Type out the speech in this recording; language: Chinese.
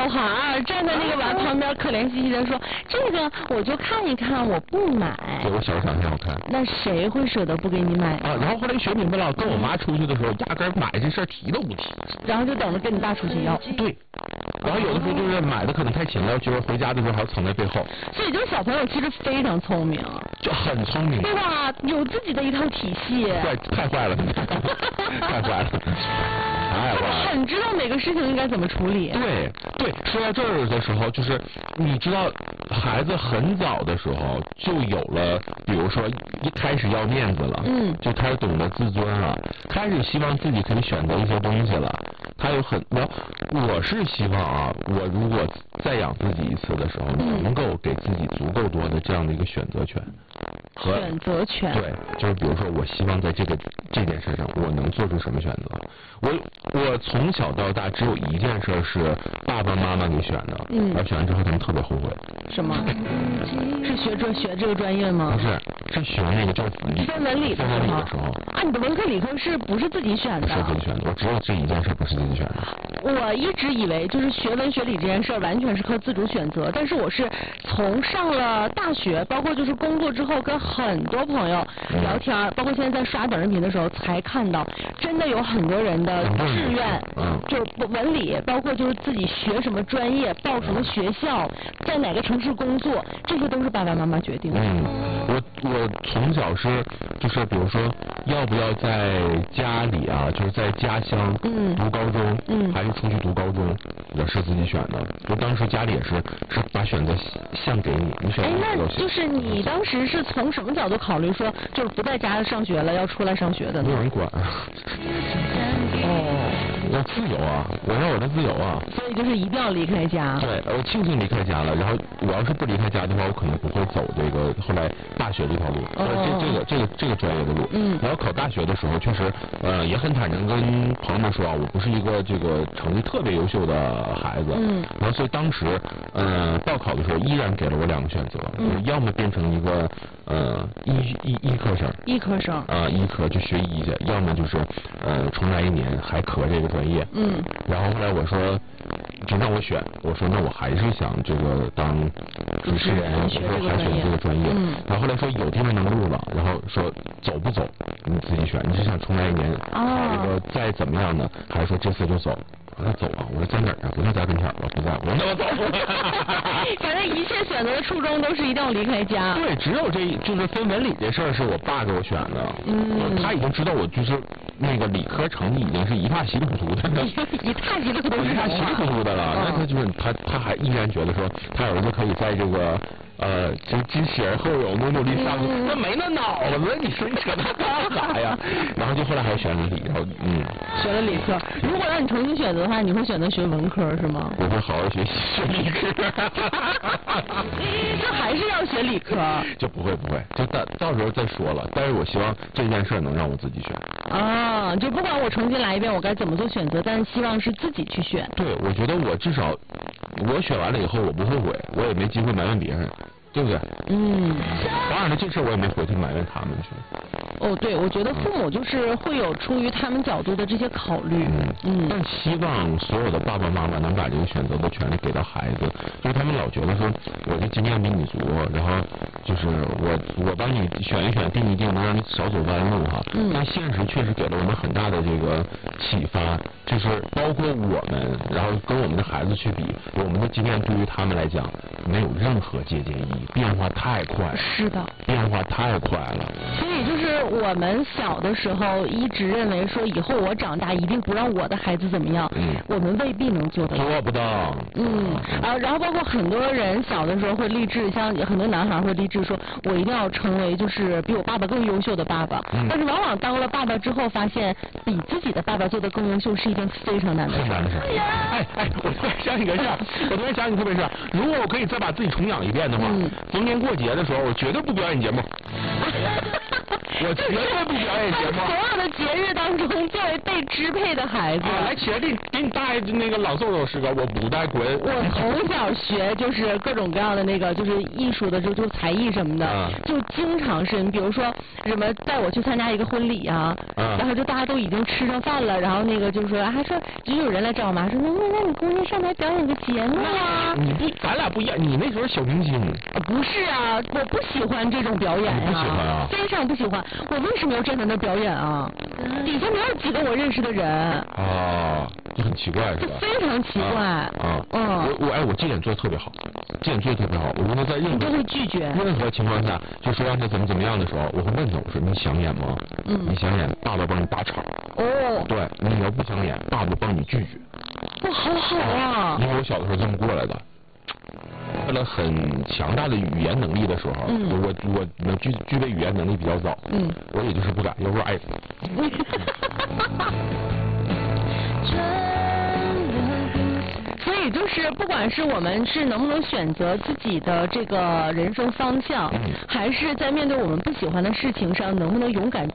孩站在那个娃旁边可怜兮兮的说：“这个我就看一看，我不买。” 对，我小时候长得很好看。 那谁会舍得不给你买啊？然后后来学明白了，跟我妈出去的时候，压根买这事儿提都不提。 然后就等着跟你爸出去要。 对。然后有的时候就是买的可能太勤了，就是回家的时候还要藏在背后。 所以就是小朋友其实非常聪明， 就很聪明， 对吧？有自己的一套体系。 对，太坏了，太坏了。 很知道每个事情应该怎么处理。 对对，说到这儿的时候，就是你知道，孩子很早的时候就有了，比如说一开始要面子了，就开始懂得自尊了，开始希望自己可以选择一些东西了。他有很，我是希望啊，我如果再养自己一次的时候，能够给自己足够多的这样的一个选择权。 选择权。 对，就是比如说，我希望在这件事上，我能做出什么选择？我从小到大只有一件事是爸爸妈妈给选的，而选完之后他们特别后悔。 什么？是学这个专业吗？ 不是，是学那个分文理的时候。 啊，你的文科理科是不是自己选的？ 是自己选的，我只有这一件事不是自己选的。 我一直以为就是学文学理这件事完全是靠自主选择，但是我是从上了大学，包括就是工作之后跟很多朋友聊天，包括现在在刷短视频的时候才看到，真的有很多人的志愿，就文理，包括就是自己学什么专业，报什么学校，在哪个城市工作，这些都是爸爸妈妈决定的。 我从小是就是比如说要不要在家里啊，就是在家乡读高中，还是出去读高中，我是自己选的。我当时家里也是把选择献给你，你选择那就是你当时是从什么角度考虑说，就是不在家上学了，要出来上学的呢？ 没有人管。要自由啊！我要我的自由啊！ 所以就是一定要离开家。 对，我庆幸离开家了。然后我要是不离开家的话，我可能不会走这个后来大学这条路，这个专业的路。然后考大学的时候，确实也很坦诚跟朋友们说啊，我不是一个这个成绩特别优秀的孩子。然后所以当时报考的时候，依然给了我两个选择，要么变成一个医科生。医科生。医科就学医去，要么就是重来一年还考这个专业。然后后来我说，就让我选，我说那我还是想这个当主持人，我说还选这个专业。然后后来说有地方能录了，然后说走不走你自己选，你是想重来一年考一个再怎么样呢，还是说这次就走？那走吧，我说在哪儿啊？不在咱跟前了，不在，我那我走。 反正一切选择的初衷都是一定要离开家。 对，只有就是分文理这事儿是我爸给我选的。他已经知道我就是那个理科成绩已经是一塌稀里糊涂的了。 一塌稀里糊涂的了。那他就是他还依然觉得说他儿子可以在这个。就知其而后勇，努力上路，那没那脑子，你说你扯那干啥呀？然后就后来还选了理，然后选了理科。如果让你重新选择的话，你会选择学文科是吗？ 我会好好学理科。 就还是要学理科？ 就不会，就到时候再说了。但是我希望这件事能让我自己选。 就不管我重新来一遍，我该怎么做选择，但是希望是自己去选。 对，我觉得我至少我选完了以后我不后悔，我也没机会埋怨别人。对不对？当然了，这事我也没回去埋怨他们去。 对，我觉得父母就是会有出于他们角度的这些考虑。 但希望所有的爸爸妈妈能把这个选择的权利给到孩子，就是他们老觉得说我的经验比你足，然后就是我帮你选一选，定一定，能让你少走弯路哈。但现实确实给了我们很大的这个启发，就是包括我们，然后跟我们的孩子去比，我们的经验对于他们来讲没有任何借鉴意义。变化太快了， 是的， 变化太快了。 所以就是我们小的时候一直认为说，以后我长大一定不让我的孩子怎么样，我们未必能做得到， 做不到。 然后包括很多人小的时候会立志，像很多男孩会立志说，我一定要成为就是比我爸爸更优秀的爸爸。但是往往当了爸爸之后，发现比自己的爸爸做得更优秀是一件非常难的事。 很难的事。我突然想起个事儿，特别是，如果我可以再把自己重养一遍的话。逢年过节的时候，我绝对不表演节目。 我绝对不表演节目。 所有的节日当中，作为被支配的孩子。 来，起来给你带那个朗诵首诗歌，我不带滚。 我从小学就是各种各样的那个就是艺术的就才艺什么的，就经常是，你比如说什么带我去参加一个婚礼啊，然后就大家都已经吃上饭了，然后那个就说还说就有人来找我妈说，那你姑娘上台表演个节目啊？ 你不，咱俩不一样，你那时候小明星。 不是啊，我不喜欢这种表演不喜欢啊？ 非常不喜欢。我为什么要站在那表演啊？底下没有几个我认识的人。 啊，就很奇怪是吧？ 非常奇怪。 我这点做的特别好，这点做的特别好。我如果在你就会拒绝。 任何情况下，就说让他怎么样的时候，我会问他，我说你想演吗？你想演，爸爸帮你打场。对，你要不想演，爸爸帮你拒绝。 哇，好好啊！ 因为我小的时候这么过来的。为了很强大的语言能力的时候，我能具备语言能力比较早，我也就是不敢，要不然所以就是不管是我们是能不能选择自己的这个人生方向，还是在面对我们不喜欢的事情上能不能勇敢